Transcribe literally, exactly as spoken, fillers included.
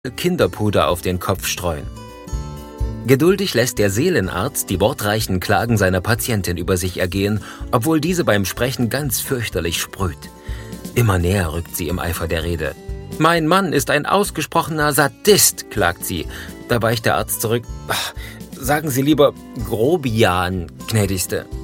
Kinderpuder auf den Kopf streuen. Geduldig lässt der Seelenarzt die wortreichen Klagen seiner Patientin über sich ergehen, obwohl diese beim Sprechen ganz fürchterlich sprüht. Immer näher rückt sie im Eifer der Rede. »Mein Mann ist ein ausgesprochener Sadist«, klagt sie. Da weicht der Arzt zurück. »Ach, sagen Sie lieber Grobian, gnädigste.«